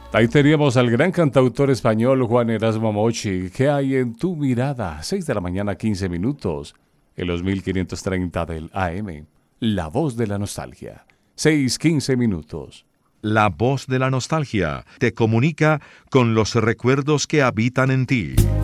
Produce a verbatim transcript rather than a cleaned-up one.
Ahí teníamos al gran cantautor español Juan Erasmo Mochi. ¿Qué hay en tu mirada? seis de la mañana, quince minutos. En los mil quinientos treinta del A M. La voz de la nostalgia. seis, quince minutos. La voz de la nostalgia te comunica con los recuerdos que habitan en ti.